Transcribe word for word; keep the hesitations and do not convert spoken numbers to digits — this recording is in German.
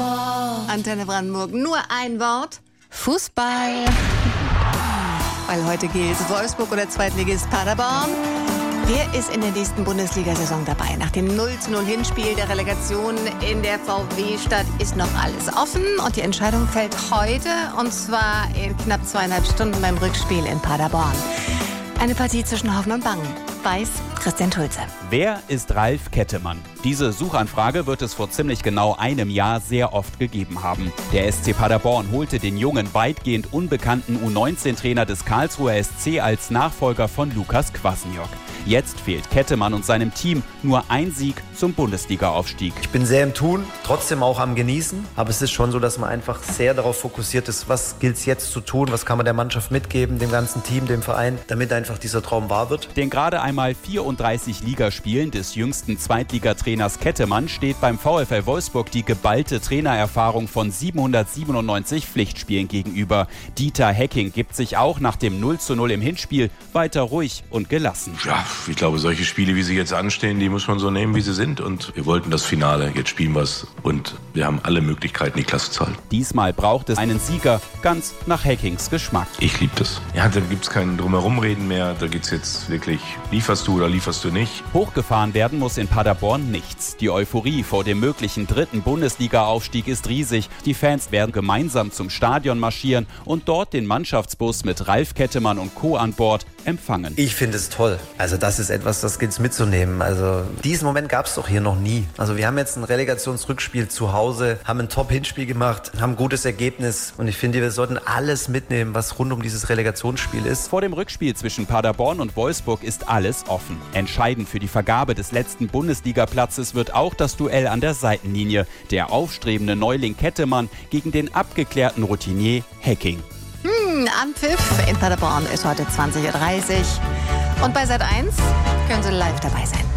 Antenne Brandenburg. Nur ein Wort. Fußball. Weil heute gilt Wolfsburg oder Zweitligist Paderborn. Wer ist in der nächsten Bundesliga-Saison dabei? Nach dem null zu null Hinspiel der Relegation in der VW-Stadt ist noch alles offen. Und die Entscheidung fällt heute, und zwar in knapp zweieinhalb Stunden beim Rückspiel in Paderborn. Eine Partie zwischen Hoffen und Bangen. Weiß Christian Schulze. Wer ist Ralf Kettemann? Diese Suchanfrage wird es vor ziemlich genau einem Jahr sehr oft gegeben haben. Der S C Paderborn holte den jungen, weitgehend unbekannten U neunzehn Trainer des Karlsruher S C als Nachfolger von Lukas Kwasniok. Jetzt fehlt Kettemann und seinem Team nur ein Sieg zum Bundesliga-Aufstieg. Ich bin sehr im Tun, trotzdem auch am Genießen. Aber es ist schon so, dass man einfach sehr darauf fokussiert ist, was gilt es jetzt zu tun, was kann man der Mannschaft mitgeben, dem ganzen Team, dem Verein, damit einfach dieser Traum wahr wird. Den gerade einmal vierunddreißig Ligaspielen des jüngsten Zweitligatrainers Kettemann steht beim VfL Wolfsburg die geballte Trainererfahrung von siebenhundertsiebenundneunzig Pflichtspielen gegenüber. Dieter Hecking gibt sich auch nach dem null zu null im Hinspiel weiter ruhig und gelassen. Ja, ich glaube, solche Spiele, wie sie jetzt anstehen, die muss man so nehmen, wie sie sind. Und wir wollten das Finale, jetzt spielen wir es. Und wir haben alle Möglichkeiten, die Klasse zu halten. Diesmal braucht es einen Sieger, ganz nach Heckings Geschmack. Ich liebe das. Ja, da gibt es kein Drumherumreden mehr. Da geht es jetzt wirklich, lieferst du oder lieferst du nicht. Hochgefahren werden muss in Paderborn nichts. Die Euphorie vor dem möglichen dritten Bundesliga-Aufstieg ist riesig. Die Fans werden gemeinsam zum Stadion marschieren und dort den Mannschaftsbus mit Ralf Kettemann und Co. an Bord empfangen. Ich finde es toll. Also das ist etwas, das gilt es mitzunehmen. Also diesen Moment gab es doch hier noch nie. Also wir haben jetzt ein Relegationsrückspiel zu Hause, haben ein Top-Hinspiel gemacht, haben ein gutes Ergebnis. Und ich finde, wir sollten alles mitnehmen, was rund um dieses Relegationsspiel ist. Vor dem Rückspiel zwischen Paderborn und Wolfsburg ist alles offen. Entscheidend für die Vergabe des letzten Bundesliga-Platzes wird auch das Duell an der Seitenlinie. Der aufstrebende Neuling Kettemann gegen den abgeklärten Routinier Hecking. Hm, Anpfiff in Paderborn ist heute zwanzig Uhr dreißig. Und bei Sat eins können Sie live dabei sein.